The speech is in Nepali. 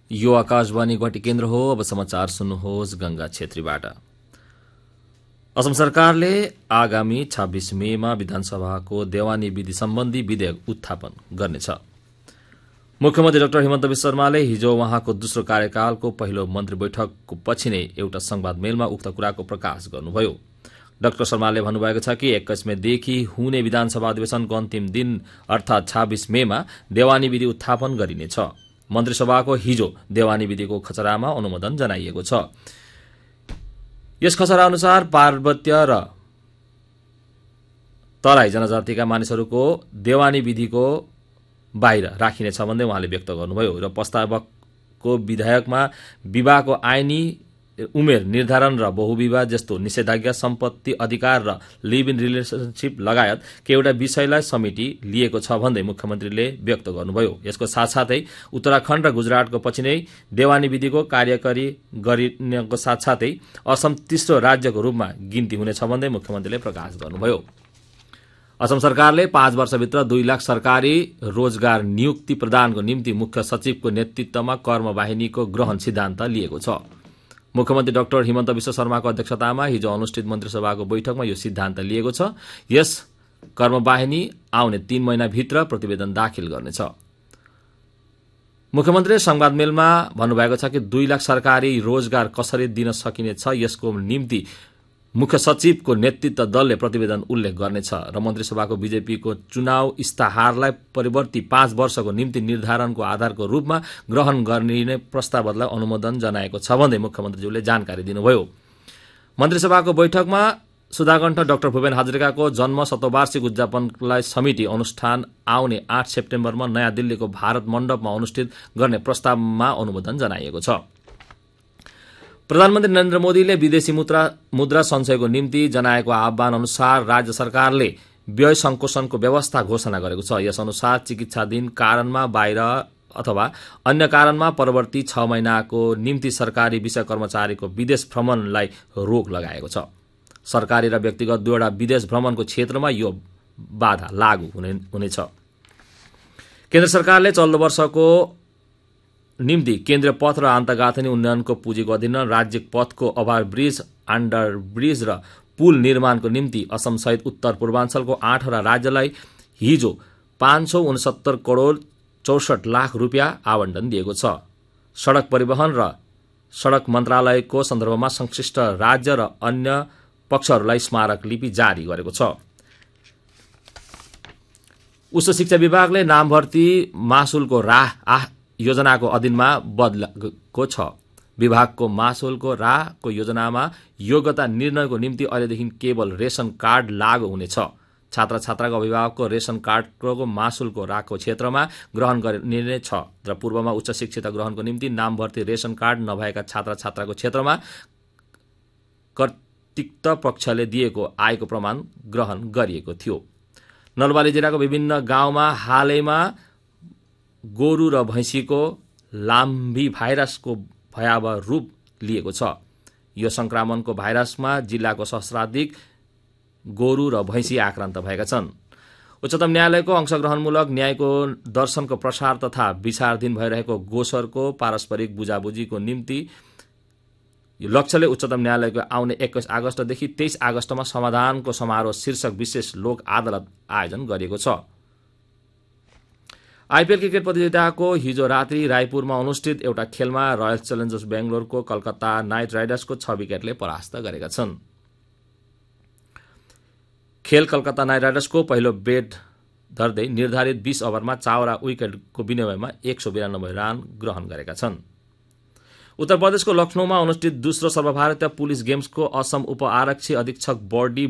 यो आकाशवाणी गुवाहाटी केन्द्र हो। अब समाचार सुन्नुहोस् गंगा छेत्रीबाट। असम सरकारले आगामी 26 मेमा विधानसभाको देवानी विधि सम्बन्धी विधेयक उत्थापन गर्नेछ। मुख्यमन्त्री डाक्टर हिमन्त विश्व शर्माले हिजो उहाँको दोस्रो कार्यकालको पहिलो मन्त्री बैठकको पछि नै एउटा संवाद मेलमा उक्त कुराको प्रकाश गर्नुभयो। डाक्टर शर्माले भन्नुभएको छ कि 21 मेदेखि हुने विधानसभा अधिवेशनको अन्तिम दिन अर्थात 26 मेमा देवानी विधि उत्थापन गरिनेछ। मन्त्रीसभाको हिजो देवानी विधिको खसरामा अनुमोदन जनाइएको छ। यस खसरा अनुसार पार्वत्य र तराई जनजातिका मानिसहरूको देवानी विधिको बाहिर राखिनेछ भन्दै उहाँले व्यक्त गर्नुभयो र प्रस्तावको विधेयकमा विवाहको आइनी उमेर निर्धारण र बहुविवाह जस्तो निषेधाज्ञा सम्पत्ति अधिकार र लिभ इन रिलेशनशिप लगायत केवटा विषयलाई समेटी लिएको छ भन्दै मुख्यमन्त्रीले व्यक्त गर्नुभयो। यसको साथसाथै उत्तराखण्ड र गुजरातको पछि नै देवानी विधिको कार्यकारी गरिनको साथसाथै असम तेस्रो राज्यको रूपमा गिन्ती हुनेछ भन्दै मुख्यमन्त्रीले प्रकाश गर्नुभयो। असम सरकारले 5 वर्षभित्र 2 लाख सरकारी रोजगार नियुक्ति प्रदानको निम्ति मुख्य सचिवको नेतृत्वमा कर्मवाहिनीको ग्रहण सिद्धान्त लिएको छ। मुख्यमन्त्री डाक्टर हिमन्त विश्व शर्माको अध्यक्षतामा हिजो अनुष्ठित मन्त्रीसभाको बैठकमा यो सिद्धान्त लिएको छ। यस कर्मवाहिनी आउने 3 महिनाभित्र प्रतिवेदन दाखिल गर्नेछ। मुख्यमन्त्रीले संवादमेलमा भन्नुभएको छ कि 2 लाख सरकारी रोजगार कसरी दिन सकिनेछ यसको निम्ति मुख्य सचिवको नेतृत्व दलले प्रतिवेदन उल्लेख गर्नेछ र मन्त्रीसभाको बीजेपीको चुनाव इस्ताहारलाई परिवर्ती 5 वर्षको निम्ति निर्धारणको आधारको रूपमा ग्रहण गरिने प्रस्तावलाई अनुमोदन जनाएको छ भन्दै मुख्यमन्त्रीज्यूले जानकारी दिनुभयो। मन्त्रीसभाको बैठकमा सुधाकण्ठ डाक्टर भूपेन हजारिकाको जन्म शतवार्षिक उद्यापनलाई समिति अनुष्ठान आउने 8 सेप्टेम्बरमा नयाँ दिल्लीको भारत मण्डपमा अनुष्ठित गर्ने प्रस्तावमा अनुमोदन जनाइएको छ। प्रधानमन्त्री नरेन्द्र मोदीले विदेशी मुद्रा सञ्चयको निम्ति जनाएको आह्वान अनुसार राज्य सरकारले व्यय संकोचनको व्यवस्था घोषणा गरेको छ। यस अनुसार चिकित्साधीन कारणमा बाहिर अथवा अन्य कारणमा परवर्ती 6 महिनाको निम्ति सरकारी विषय कर्मचारीको विदेश भ्रमणलाई रोक लगाएको छ। सरकारी र व्यक्तिगत 2वटा विदेश भ्रमणको क्षेत्रमा यो बाधा लागू हुनेछ। केन्द्र सरकारले चल्दो वर्षको निम्ति केन्द्रीय पथ र अन्तर्गाँथनी उन्नयनको पुँजीको अधीनमा राज्य पथको ओभर ब्रिज, अन्डर ब्रिज र पुल निर्माणको निम्ति असम सहित उत्तर पूर्वाञ्चलको 8वटा राज्यलाई हिजो 569 करोड़ 64 लाख रुपियाँ आवण्टन दिएको छ। सड़क परिवहन र सड़क मन्त्रालयको सन्दर्भमा संश्लिष्ट राज्य र अन्य पक्षहरूलाई स्मारक लिपि जारी गरेको छ। उच्च शिक्षा विभागले नाम भर्ती मासुलको योजनाको अधीनमा बदलेको छ। विभागको मासुलको राहको योजनामा योग्यता निर्णयको निम्ति अहिलेदेखि केवल रेशन कार्ड लागू हुनेछ। छात्र छात्राको अभिभावकको रेशन कार्डको मासुलको राहको क्षेत्रमा ग्रहण गरिने छ र पूर्वमा उच्च शिक्षित ग्रहणको निम्ति नाम भर्ती रेशन कार्ड नभएका छात्र छात्राको क्षेत्रमा कर्तृत्व पक्षले दिएको आयको प्रमाण ग्रहण गरिएको थियो। नलबारी जिल्लाको विभिन्न गाउँमा हालैमा गोरु र भैँसीको लाम्भी भाइरसको भयावह रूप लिएको छ। यो संक्रमणको भाइरसमा जिल्लाको सहस्राधिक गोरु र भैँसी आक्रान्त भएका छन्। उच्चतम न्यायालयको अंशग्रहणमूलक न्यायको दर्शनको प्रसार तथा विचाराधीन भइरहेको गोचरको पारस्परिक बुझाबुझीको निम्ति लक्ष्यले उच्चतम न्यायालयको आउने 21 अगस्तदेखि 23 अगस्तमा समाधानको समारोह शीर्षक विशेष लोक अदालत आयोजन गरिएको छ। आईपीएल क्रिकेट प्रतियोगिताको हिजो रात्रि रायपुरमा अनुष्ठित एउटा खेलमा रोयल च्यालेन्जर्स बेंगलोरको कलकत्ता नाइट राइडर्सको 6 विकेटले परास्त गरेका छन्। खेल कलकत्ता नाइट राइडर्सको पहिलो ब्याट धर्दै निर्धारित 20 ओभरमा 4 विकेटको विनिमयमा 192 रन ग्रहण गरेका छन्। उत्तर प्रदेशको लखनऊमा अनुष्ठित दोस्रो सर्वभारतीय पुलिस गेम्सको असम उप आरक्षी अधीक्षक बर्डी